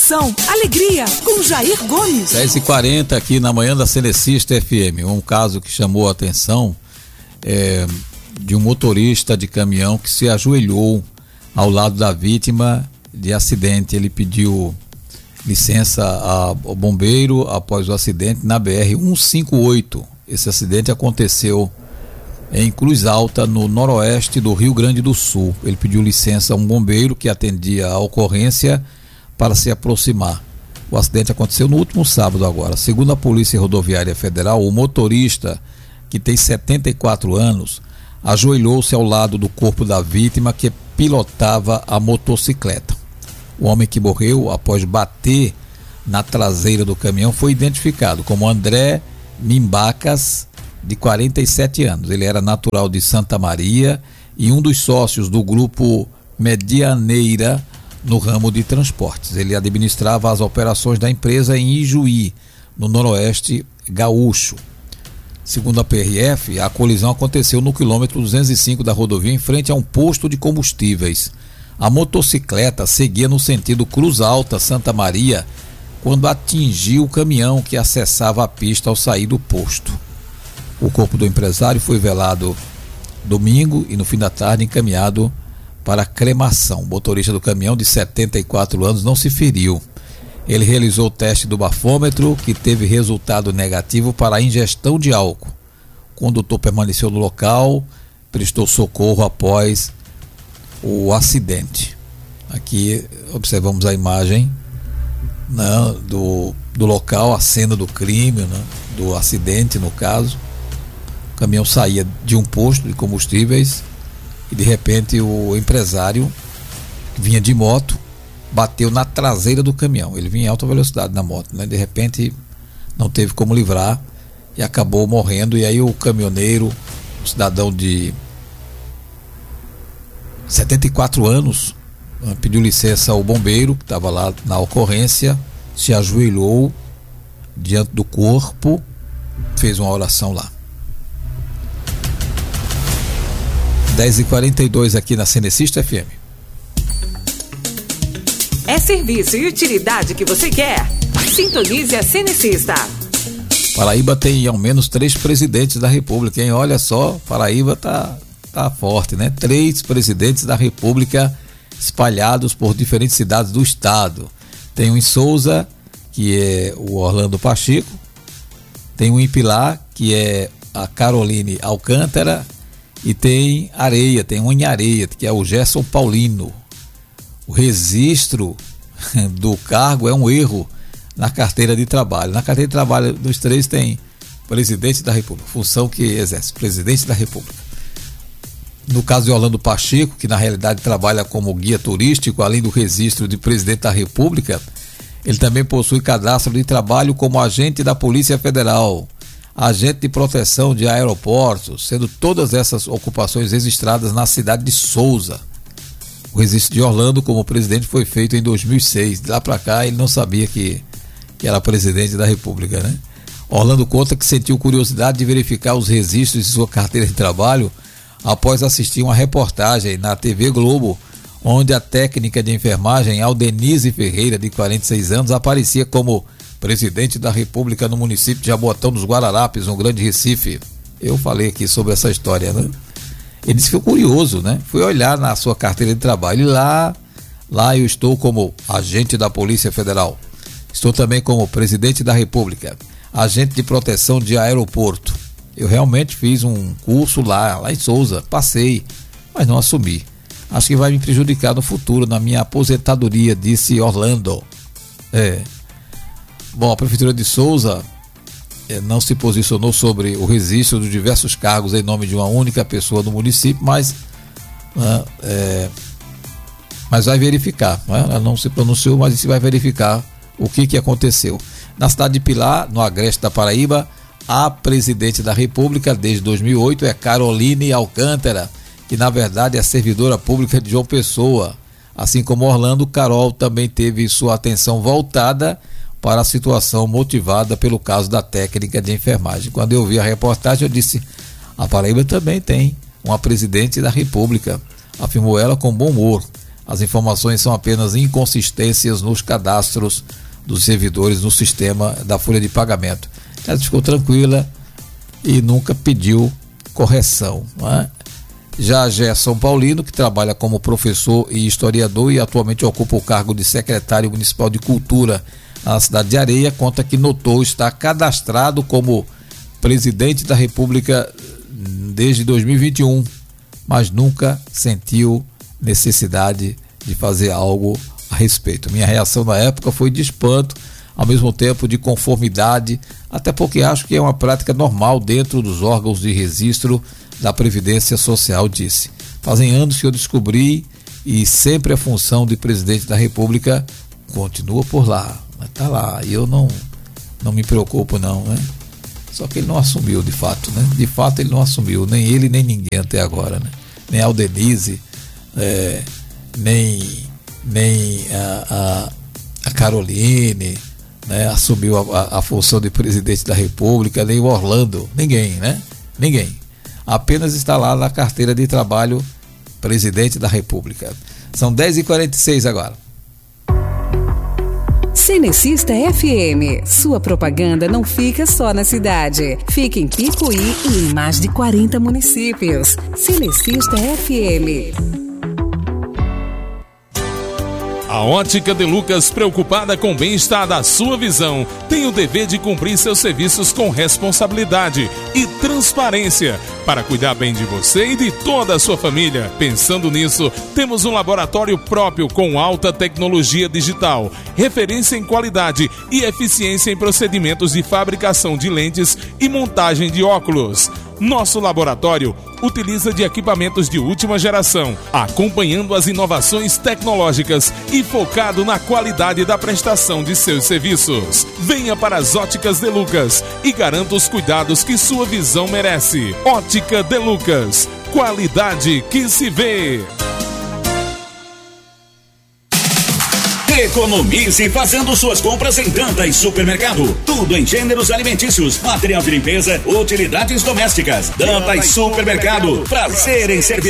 Informação, alegria, com Jair Gomes. 10h40 aqui na manhã da Cenecista FM. Um caso que chamou a atenção de um motorista de caminhão que se ajoelhou ao lado da vítima de acidente. Ele pediu licença ao bombeiro após o acidente na BR-158. Esse acidente aconteceu em Cruz Alta, no noroeste do Rio Grande do Sul. Ele pediu licença a um bombeiro que atendia a ocorrência para se aproximar. O acidente aconteceu no último sábado agora. Segundo a Polícia Rodoviária Federal, o motorista, que tem 74 anos, ajoelhou-se ao lado do corpo da vítima que pilotava a motocicleta. O homem que morreu após bater na traseira do caminhão foi identificado como André Mimbacas, de 47 anos. Ele era natural de Santa Maria e um dos sócios do grupo Medianeira no ramo de transportes. Ele administrava as operações da empresa em Ijuí, no noroeste gaúcho. Segundo a PRF, a colisão aconteceu no quilômetro 205 da rodovia, em frente a um posto de combustíveis. A motocicleta seguia no sentido Cruz Alta, Santa Maria, quando atingiu o caminhão que acessava a pista ao sair do posto. O corpo do empresário foi velado domingo e no fim da tarde encaminhado para cremação. O motorista do caminhão, de 74 anos, não se feriu. Ele realizou o teste do bafômetro, que teve resultado negativo para a ingestão de álcool. O condutor permaneceu no local, prestou socorro após o acidente. Aqui observamos a imagem, né, do local, a cena do crime, né, do acidente no caso. O caminhão saía de um posto de combustíveis e de repente o empresário, que vinha de moto, bateu na traseira do caminhão. Ele vinha em alta velocidade na moto, né? De repente não teve como livrar e acabou morrendo. E aí o caminhoneiro, um cidadão de 74 anos, pediu licença ao bombeiro que estava lá na ocorrência, se ajoelhou diante do corpo, fez uma oração lá. 10h42 aqui na Cenecista FM. É serviço e utilidade que você quer? Sintonize a Cenecista. Paraíba tem ao menos 3 presidentes da República, hein? Olha só, Paraíba tá forte, né? 3 presidentes da República espalhados por diferentes cidades do estado. Tem um em Souza, que é o Orlando Pacheco. Tem um em Pilar, que é a Caroline Alcântara. E tem Areia, tem um em Areia, que é o Gerson Paulino. O registro do cargo é um erro na carteira de trabalho. Na carteira de trabalho dos 3 tem presidente da República, função que exerce, presidente da República. No caso de Orlando Pacheco, que na realidade trabalha como guia turístico, além do registro de presidente da República, ele também possui cadastro de trabalho como agente da Polícia Federal, agente de proteção de aeroportos, sendo todas essas ocupações registradas na cidade de Souza. O registro de Orlando como presidente foi feito em 2006. De lá para cá ele não sabia que era presidente da República, né? Orlando conta que sentiu curiosidade de verificar os registros de sua carteira de trabalho após assistir uma reportagem na TV Globo, onde a técnica de enfermagem Aldenise Ferreira, de 46 anos, aparecia como presidente da República no município de Jaboatão dos Guararapes, no Grande Recife. Eu falei aqui sobre essa história, né? Ele disse que ficou curioso, né? Fui olhar na sua carteira de trabalho e lá eu estou como agente da Polícia Federal. Estou também como presidente da República, agente de proteção de aeroporto. Eu realmente fiz um curso lá em Souza, passei, mas não assumi. Acho que vai me prejudicar no futuro, na minha aposentadoria, disse Orlando. Bom, a Prefeitura de Souza não se posicionou sobre o registro de diversos cargos em nome de uma única pessoa do município, mas vai verificar, né? Ela não se pronunciou, mas se vai verificar o que aconteceu. Na cidade de Pilar, no agreste da Paraíba, a presidente da República desde 2008 é Caroline Alcântara, que na verdade é servidora pública de João Pessoa. Assim como Orlando, Carol também teve sua atenção voltada para a situação motivada pelo caso da técnica de enfermagem. Quando eu vi a reportagem, eu disse: a Paraíba também tem uma presidente da República, afirmou ela com bom humor. As informações são apenas inconsistências nos cadastros dos servidores no sistema da folha de pagamento. Ela ficou tranquila e nunca pediu correção, não é? Já Gerson Paulino, que trabalha como professor e historiador e atualmente ocupa o cargo de secretário municipal de cultura na cidade de Areia, conta que notou estar cadastrado como presidente da República desde 2021, mas nunca sentiu necessidade de fazer algo a respeito. Minha reação na época foi de espanto, ao mesmo tempo de conformidade, até porque acho que é uma prática normal dentro dos órgãos de registro da Previdência Social, disse. Fazem anos que eu descobri e sempre a função de presidente da República continua por lá, mas tá lá, e eu não me preocupo não, né? Só que ele não assumiu de fato, né? De fato ele não assumiu, nem ele nem ninguém até agora, né? Nem a Aldenise, nem a Caroline, né? Assumiu a função de presidente da República, nem o Orlando, ninguém, né? Ninguém. Apenas está lá na carteira de trabalho presidente da República. São 10h46 agora. Cenecista FM, sua propaganda não fica só na cidade, fica em Picuí e em mais de 40 municípios. Cenecista FM. A Ótica de Lucas, preocupada com o bem-estar da sua visão, tem o dever de cumprir seus serviços com responsabilidade e transparência para cuidar bem de você e de toda a sua família. Pensando nisso, temos um laboratório próprio com alta tecnologia digital, referência em qualidade e eficiência em procedimentos de fabricação de lentes e montagem de óculos. Nosso laboratório utiliza de equipamentos de última geração, acompanhando as inovações tecnológicas e focado na qualidade da prestação de seus serviços. Venha para as Óticas de Lucas e garanta os cuidados que sua visão merece. Ótica de Lucas, qualidade que se vê. Economize fazendo suas compras em Dantas Supermercado. Tudo em gêneros alimentícios, material de limpeza, utilidades domésticas. Dantas Supermercado. Prazer em servir.